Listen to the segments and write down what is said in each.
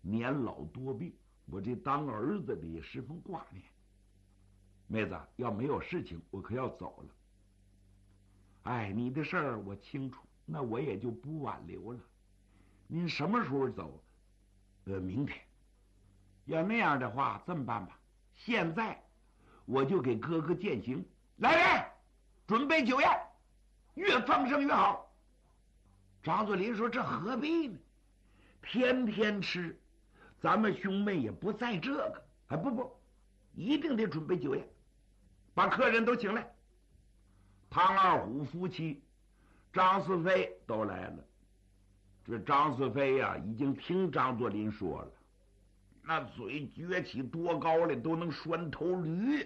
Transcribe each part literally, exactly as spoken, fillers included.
年老多病，我这当儿子的也十分挂念。妹子，要没有事情，我可要走了。哎，你的事儿我清楚，那我也就不挽留了。您什么时候走？呃，明天。要那样的话，这么办吧，现在我就给哥哥饯行。来人，准备酒宴，越丰盛越好。张作霖说：“这何必呢？天天吃，咱们兄妹也不在这个。哎，不不，一定得准备酒宴，把客人都请来。”唐二虎夫妻、张四飞都来了。这张四飞呀、啊，已经听张作霖说了，那嘴撅起多高来，都能拴头驴，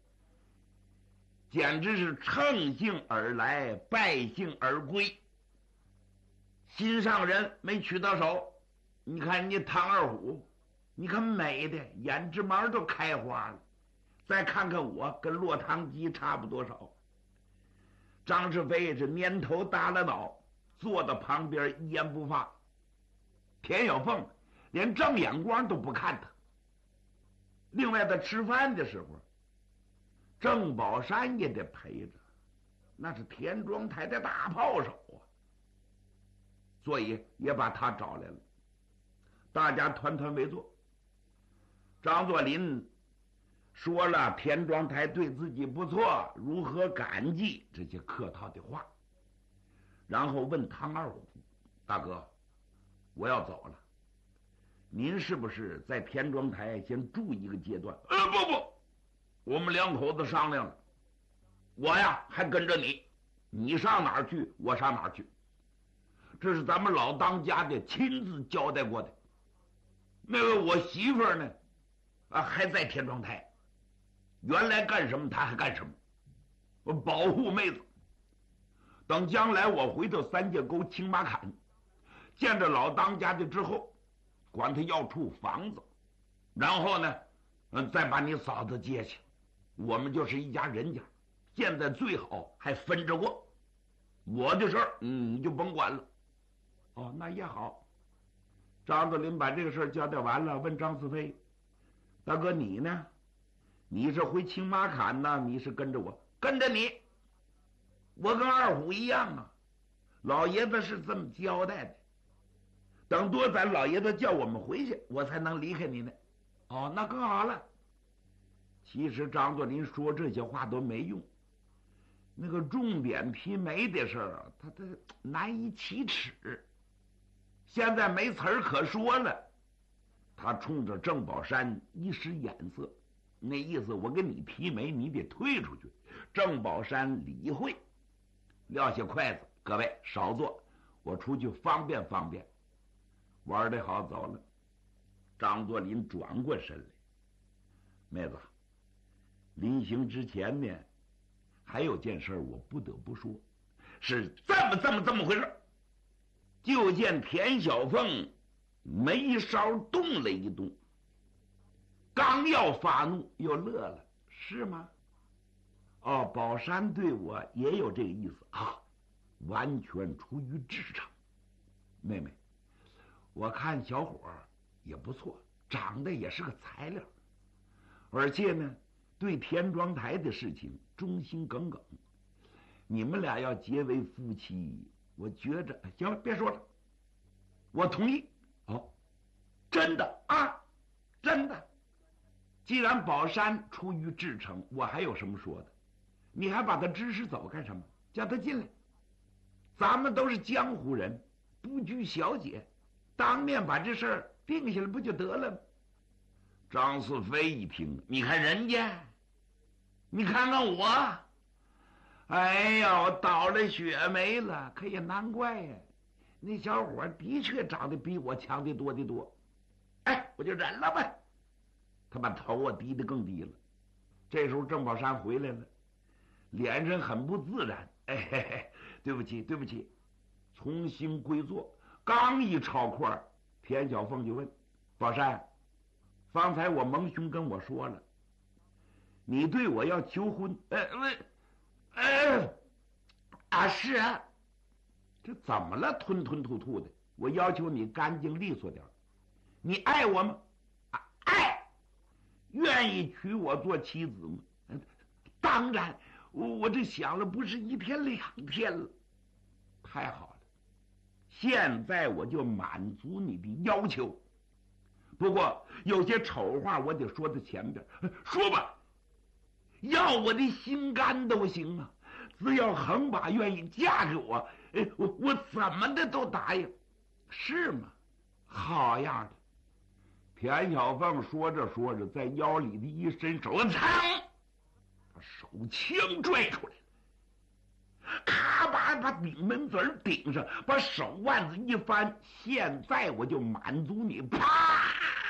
简直是乘兴而来，败兴而归。心上人没娶到手，你看人家唐二虎，你看美的眼睫毛都开花了。再看看我，跟落汤鸡差不多少。张世飞这蔫头耷拉脑，坐到旁边一言不发。田小凤连正眼光都不看他。另外，在吃饭的时候，郑宝山也得陪着，那是田庄台的大炮手啊，所以也把他找来了。大家团团围坐。张作霖说了田庄台对自己不错，如何感激这些客套的话，然后问唐二虎：“大哥，我要走了，您是不是在田庄台先住一个阶段？”“呃，不不，我们两口子商量了，我呀还跟着你，你上哪儿去，我上哪儿去，这是咱们老当家的亲自交代过的。那个我媳妇儿呢，啊还在田庄台。原来干什么他还干什么，我保护妹子。等将来我回到三界沟青马坎，见着老当家的之后，管他要处房子，然后呢，嗯，再把你嫂子接去，我们就是一家人家。现在最好还分着过，我的事儿，嗯，你就甭管了。”“哦，那也好。”张作霖把这个事儿交代完了，问张四飞：“大哥，你呢？你是回青马坎呢？你是跟着我？”“跟着你，我跟二虎一样啊，老爷子是这么交代的。等多咱老爷子叫我们回去，我才能离开你呢。”“哦，那更好了。”其实张作霖说这些话都没用，那个重点批媒的事儿啊，他他难以启齿，现在没词儿可说了。他冲着郑宝山一使眼色，那意思我跟你提媒，你得退出去。郑宝山理会，撂下筷子：“各位少坐，我出去方便方便。”玩得好，走了。张作霖转过身来：“妹子，临行之前呢，还有件事我不得不说，是这么这么这么回事。”就见田小凤眉梢动了一动，刚要发怒，又乐了：“是吗？哦，宝山对我也有这个意思啊，完全出于至诚。妹妹，我看小伙儿也不错，长得也是个材料，而且呢，对田庄台的事情忠心耿耿。你们俩要结为夫妻，我觉着行了，别说了，我同意。”“哦，真的啊，真的。既然宝山出于至诚，我还有什么说的？你还把他指使走干什么？叫他进来，咱们都是江湖人，不拘小节，当面把这事儿定下来不就得了吗？”张四飞一听，你看人家，你看看我，哎呀，我倒了血霉了。可也难怪呀，那小伙的确长得比我强得多得多。哎，我就忍了呗。他把头啊低得更低了。这时候郑宝山回来了，脸上很不自然。哎嘿嘿，对不起对不起，重新归坐。刚一抄块，田小凤就问：“宝山，方才我蒙兄跟我说了，你对我要求婚。”“哎喂，哎，啊是啊。”“这怎么了？吞吞吐吐的。我要求你干净利索点， 你爱我吗？啊，爱。愿意娶我做妻子吗？当然，我我这想了不是一天两天了。太好了，现在我就满足你的要求。不过有些丑话我得说在前边，说吧，要我的心肝都行啊，只要恒把愿意嫁给我，哎，我我怎么的都答应，是吗？好样的！田小凤说着说着，在腰里的一伸手，噌，把手枪拽出来了，咔吧把顶门嘴顶上，把手腕子一翻，现在我就满足你！啪！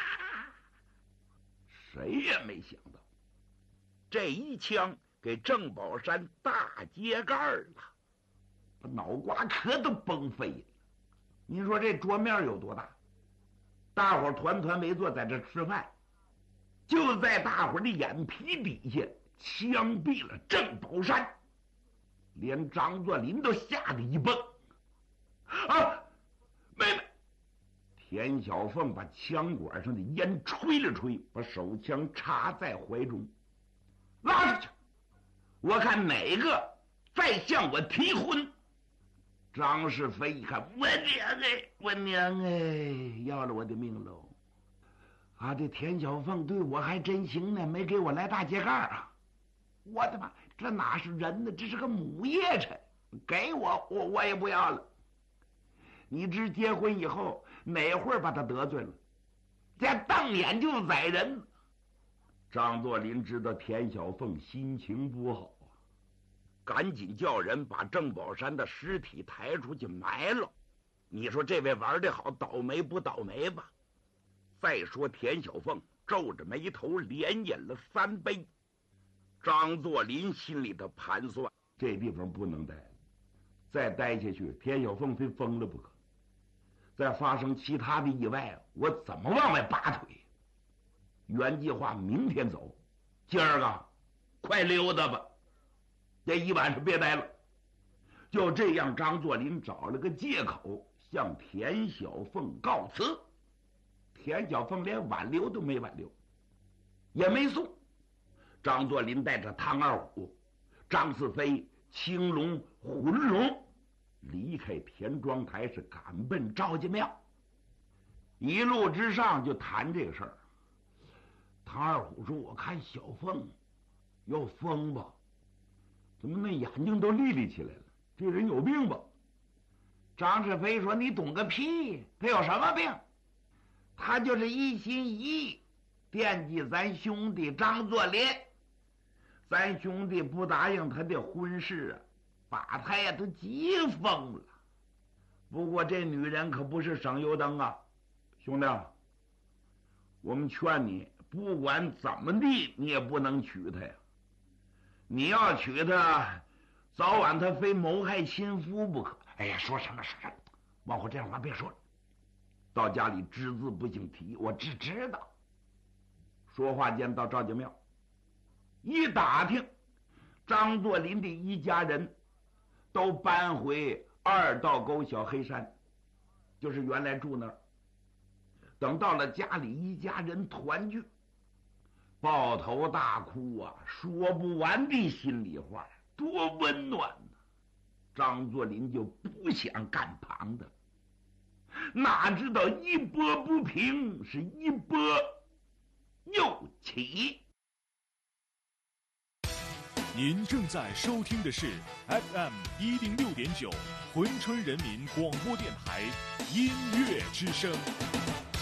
谁也没想到，这一枪给郑宝山大揭盖了，把脑瓜壳都崩飞了。您说这桌面有多大？大伙团团围坐在这吃饭，就在大伙的眼皮底下枪毙了郑宝山，连张作霖都吓得一蹦。啊，妹妹！田小凤把枪管上的烟吹了吹，把手枪插在怀中，拉出去！我看哪个再向我提婚！张世飞一看，我娘哎，我娘哎，要了我的命喽！啊，这田小凤对我还真行呢，没给我来大揭盖啊！我的妈，这哪是人呢？这是个母夜叉！给我，我我也不要了。你知结婚以后哪会儿把他得罪了？这瞪眼就宰人。张作霖知道田小凤心情不好，赶紧叫人把郑宝山的尸体抬出去埋了。你说这位玩得好，倒霉不倒霉吧？再说田小凤皱着眉头连饮了三杯。张作霖心里头盘算，这地方不能待，再待下去田小凤非疯了不可。再发生其他的意外，我怎么往外拔腿？原计划明天走，今儿个快溜达吧，这一晚上别待了。就这样，张作霖找了个借口向田小凤告辞。田小凤连挽留都没挽留，也没送。张作霖带着汤二虎、张四飞、青龙、浑龙离开田庄台，是赶奔赵家庙。一路之上就谈这个事儿。唐二虎说：“我看小凤要疯吧，怎么那眼睛都立立起来了？这人有病吧？”张世飞说：“你懂个屁！他有什么病？他就是一心一意惦记咱兄弟张作霖，咱兄弟不答应他的婚事啊，把他呀都急疯了。不过这女人可不是省油灯啊，兄弟，我们劝你，不管怎么地，你也不能娶她呀。你要娶她，早晚她非谋害亲夫不可。哎呀，说什么说什么，往后这样话别说了。到家里只字不兴提，我只知道。”说话间到赵家庙，一打听，张作霖的一家人都搬回二道沟小黑山，就是原来住那儿。等到了家里，一家人团聚，抱头大哭啊，说不完的心里话，多温暖呢。张作霖就不想干旁的，哪知道一波不平，是一波又起。 您正在收听的是 F M 一零六点九，珲春人民广播电台音乐之声。